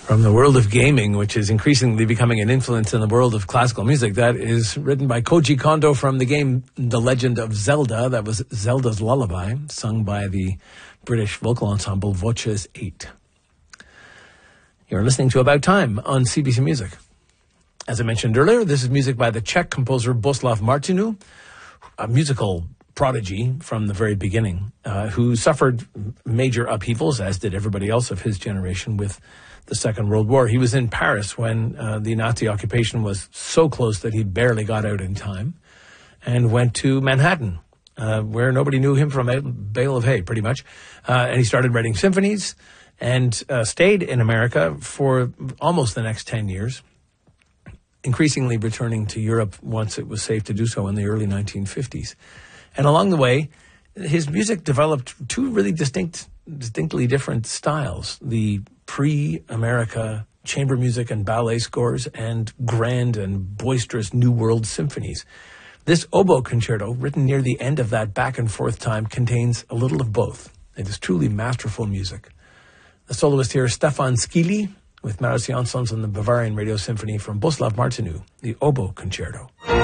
From the world of gaming, which is increasingly becoming an influence in the world of classical music, that is written by Koji Kondo from the game The Legend of Zelda. That was Zelda's Lullaby, sung by the British vocal ensemble Voces 8. You're listening to About Time on CBC Music. As I mentioned earlier, this is music by the Czech composer Bohuslav Martinu, a musical prodigy from the very beginning, who suffered major upheavals, as did everybody else of his generation, with the Second World War. He was in Paris when the Nazi occupation was so close that he barely got out in time, and went to Manhattan, where nobody knew him from a bale of hay, pretty much. And he started writing symphonies and stayed in America for almost the next 10 years, increasingly returning to Europe once it was safe to do so in the early 1950s. And along the way, his music developed two really distinctly different styles: the pre-America chamber music and ballet scores, and grand and boisterous New World symphonies. This oboe concerto, written near the end of that back and forth time, contains a little of both. It is truly masterful music. The soloist here is Stefan Skili with Maros Jansons and the Bavarian Radio Symphony from Bohuslav Martinu, the oboe concerto.